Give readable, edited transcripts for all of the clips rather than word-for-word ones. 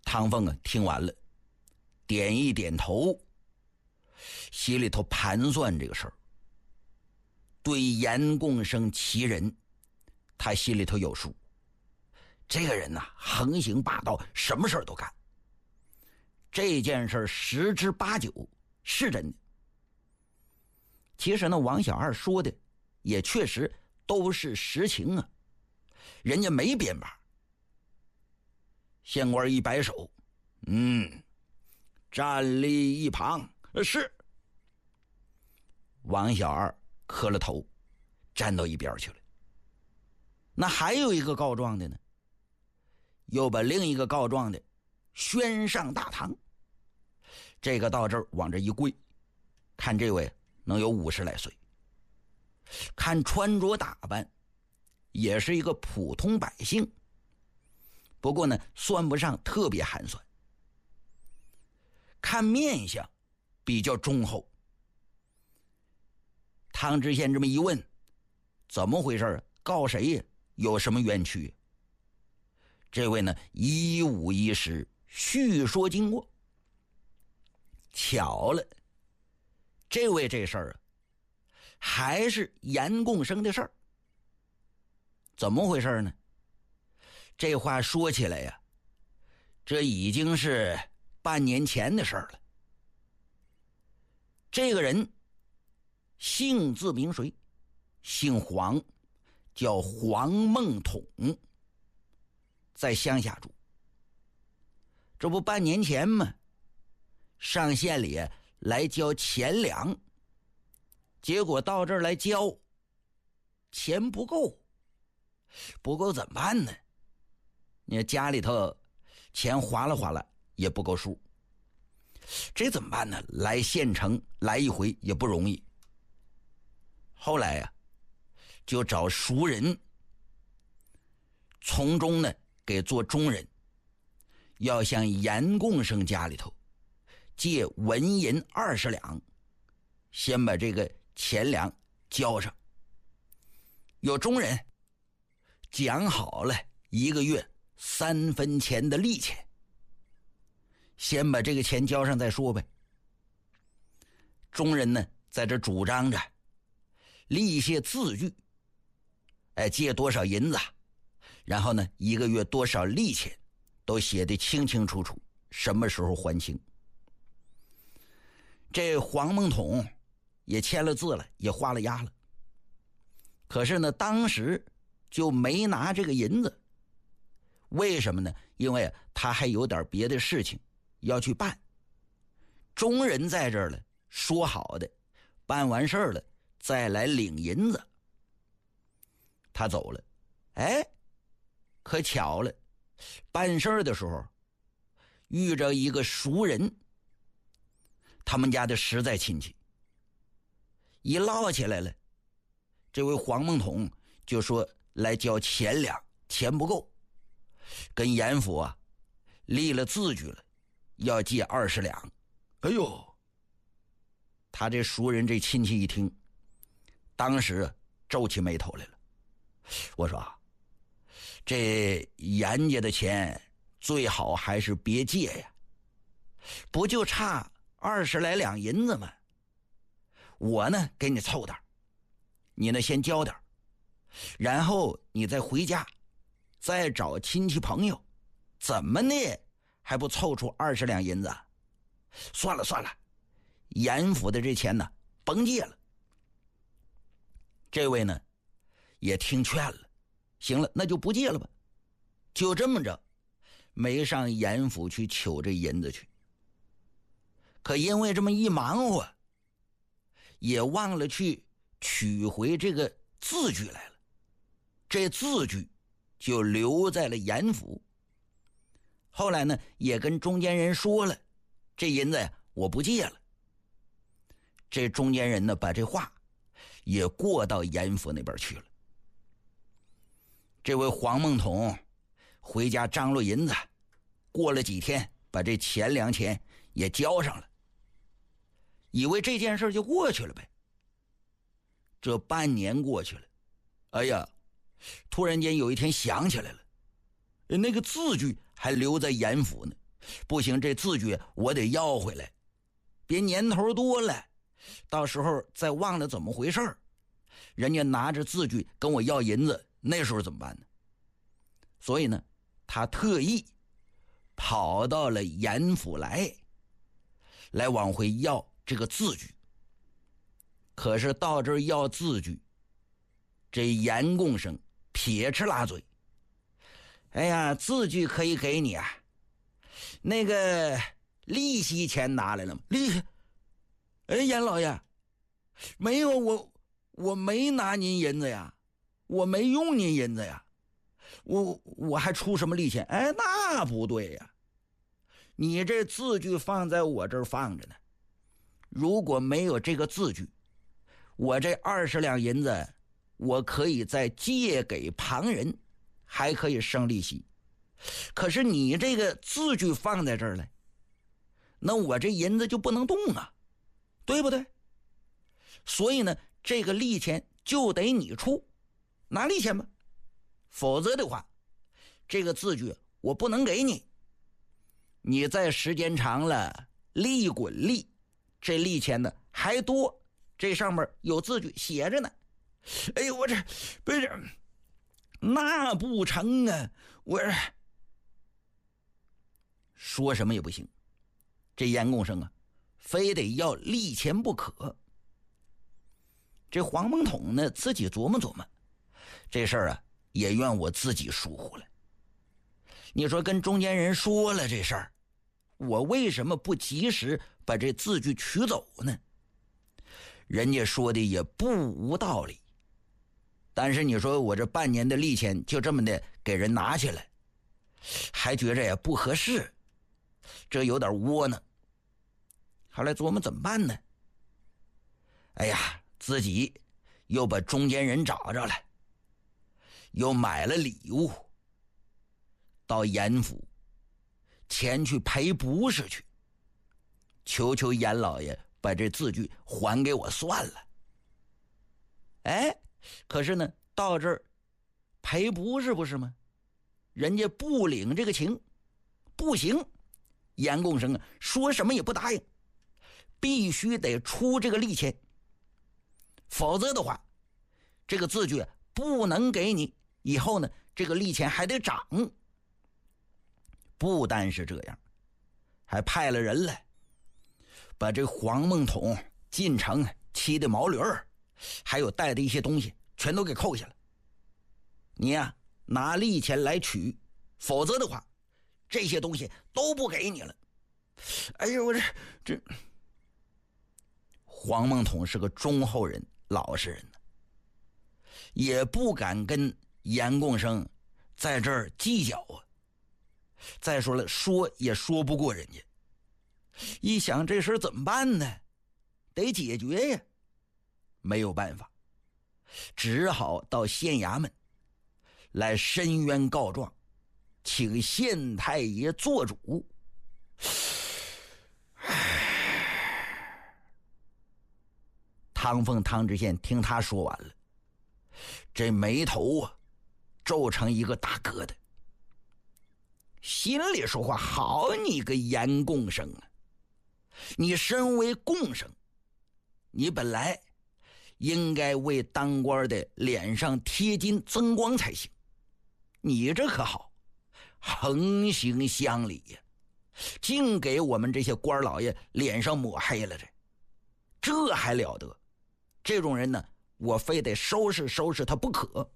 唐凤啊听完了，点一点头，心里头盘算这个事儿。对严共生其人，他心里头有数。这个人呐，横行霸道，什么事儿都干。这件事10之8九是真的。其实呢，王小二说的也确实都是实情啊，人家没编吧。县官一摆手，站立一旁。是。王小二磕了头，站到一边去了。那还有一个告状的呢，又把另一个告状的宣上大堂。这个到这儿往这一跪，看这位能有50来岁，看穿着打扮也是一个普通百姓，不过呢算不上特别寒酸，看面相比较忠厚。汤知县这么一问，怎么回事？告谁呀？有什么冤屈？这位呢一五一十叙说经过。巧了，这位这事儿啊，还是严共生的事儿。怎么回事呢？这话说起来呀，这已经是半年前的事儿了。这个人姓字名谁？姓黄，叫黄孟统，在乡下住。这不半年前吗？上县里来交钱粮，结果到这儿来交，钱不够。不够怎么办呢？你家里头钱花了也不够数，这怎么办呢？来县城来一回也不容易。后来啊，就找熟人，从中呢给做中人，要向严共生家里头借文银20两，先把这个钱粮交上。有中人讲好了1个月3分钱的利钱，先把这个钱交上再说呗。中人呢在这主张着立些字据，借多少银子，然后呢1个月多少利钱，都写得清清楚楚，什么时候还清。这黄孟统也签了字了，也画了押了，可是呢当时就没拿这个银子。为什么呢？因为他还有点别的事情要去办。中人在这儿了，说好的办完事儿了再来领银子。他走了，可巧了，办事儿的时候遇着一个熟人，他们家的实在亲戚。一唠起来了，这位黄孟统就说来交钱粮，钱不够，跟严府啊立了字据了，要借20两。哎呦，他这熟人这亲戚一听，当时皱起眉头来了。我说这严家的钱最好还是别借呀，不就差20来两银子吗？我呢给你凑点，你呢先交点，然后你再回家再找亲戚朋友，怎么呢还不凑出20两银子？算了，严府的这钱呢甭借了。这位呢也听劝了，行了，那就不借了吧。就这么着，没上严府去求这银子去。可因为这么一忙活，也忘了去取回这个字据来了。这字据就留在了严府。后来呢也跟中间人说了，这银子呀我不借了。这中间人呢把这话也过到严府那边去了。这位黄孟统回家张罗银子，过了几天把这钱粮钱也交上了，以为这件事就过去了呗。这半年过去了，哎呀，突然间有一天想起来了，那个字据还留在严府呢， 不行，这字据我得要回来，别年头多了，到时候再忘了怎么回事，人家拿着字据跟我要银子，那时候怎么办呢？所以呢，他特意跑到了严府来往回要这个字据。可是到这儿要字据，这严贡生撇斥拉嘴，哎呀，字据可以给你啊，那个利息钱拿来了吗？利息？哎，严老爷，没有，我没拿您银子呀，我没用您银子呀，我还出什么利钱？哎，那不对呀，你这字据放在我这儿放着呢，如果没有这个字据，我这20两银子我可以再借给旁人，还可以生利息。可是你这个字据放在这儿了，那我这银子就不能动啊，对不对？所以呢，这个利钱就得你出，拿利钱吧，否则的话，这个字据我不能给你。你在时间长了，利滚利，这利钱呢还多，这上面有字据写着呢。哎呦，我这不是，那不成啊！我说什么也不行，这严贡生啊，非得要利钱不可。这黄蒙统呢，自己琢磨琢磨，这事儿啊，也怨我自己疏忽了。你说跟中间人说了这事儿，我为什么不及时把这字据取走呢？人家说的也不无道理，但是你说我这半年的利钱就这么的给人拿起来，还觉着也不合适，这有点窝囊。后来琢磨怎么办呢？哎呀，自己又把中间人找着了，又买了礼物，到严府前去赔不是去，求求严老爷把这字据还给我算了。哎，可是呢，到这儿赔不是不是吗？人家不领这个情，不行。严贡生啊，说什么也不答应，必须得出这个利钱，否则的话，这个字据不能给你，以后呢，这个利钱还得涨。不单是这样，还派了人来，把这黄蒙统进城骑的毛驴儿，还有带的一些东西，全都给扣下了。你呀，拿利钱来取，否则的话，这些东西都不给你了。哎呦，我这黄蒙统是个忠厚人，老实人呢，也不敢跟严贡生在这儿计较啊。再说了，说也说不过人家。一想这事怎么办呢？得解决呀，没有办法，只好到县衙门来申冤告状，请县太爷做主。汤凤汤知县听他说完了，这眉头啊皱成一个大疙瘩，心里说话：好你个严贡生啊，你身为贡生，你本来应该为当官的脸上贴金增光才行，你这可好，横行乡里呀，净给我们这些官老爷脸上抹黑了，这还了得？这种人呢，我非得收拾收拾他不可。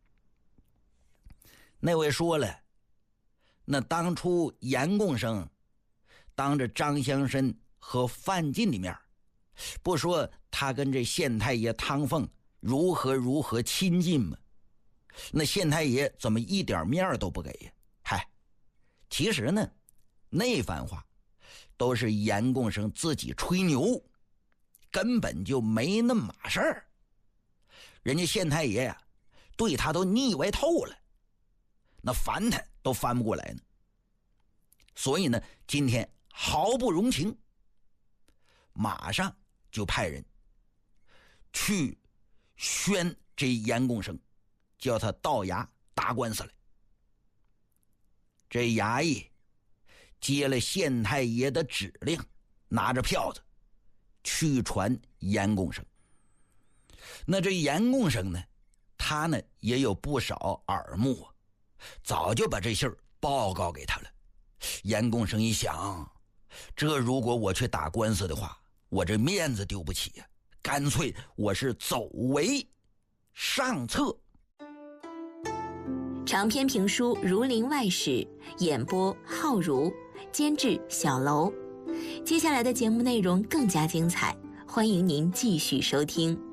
那位说了，那当初严贡生当着张乡绅和范进的面，不说他跟这县太爷汤凤如何亲近吗？那县太爷怎么一点面都不给呀？嗨，其实呢，那番话都是严贡生自己吹牛，根本就没那码事儿。人家县太爷呀，对他都腻歪透了，那烦他都翻不过来呢。所以呢，今天毫不容情，马上就派人去宣这严贡生，叫他到衙打官司来。这衙役接了县太爷的指令，拿着票子去传严公生。那这严公生呢，他呢也有不少耳目啊，早就把这信儿报告给他了。严公生一想，这如果我去打官司的话，我这面子丢不起呀，干脆我是走为上策。 长篇评书《儒林外史》，演播浩如，监制小楼。接下来的节目内容更加精彩，欢迎您继续收听。